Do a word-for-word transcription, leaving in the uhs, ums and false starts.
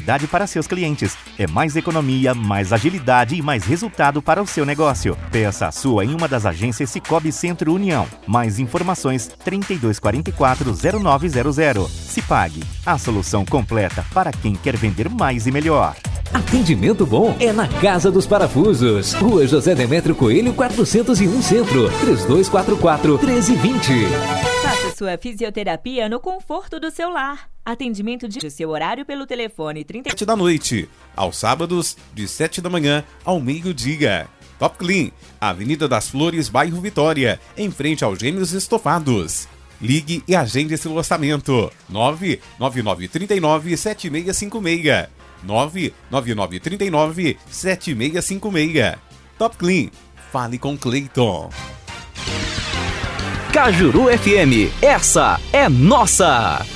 qualidade para seus clientes. É mais economia, mais agilidade e mais resultado para o seu negócio. Peça a sua em uma das agências Cicobi Centro União. Mais informações trinta e dois quarenta e quatro, zero nove zero zero. Cipag, a solução completa para quem quer vender mais e melhor. Atendimento bom é na Casa dos Parafusos. Rua José Demétrio Coelho, quatrocentos e um Centro. três dois quatro quatro, um três dois zero. Faça sua fisioterapia no conforto do seu lar. Atendimento de seu horário pelo telefone trinta sete da noite, aos sábados, de sete da manhã ao meio-dia. Top Clean, Avenida das Flores, bairro Vitória, em frente aos Gêmeos Estofados. Ligue e agende seu orçamento. nove nove nove três nove, sete seis cinco seis. nove nove nove três nove, sete seis cinco seis. Top Clean, fale com Cleiton. Cajuru F M, essa é nossa!